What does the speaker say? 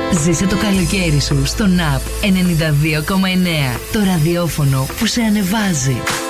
Ζήσε το καλοκαίρι σου στον ΑΠ 92,9. Το ραδιόφωνο που σε ανεβάζει.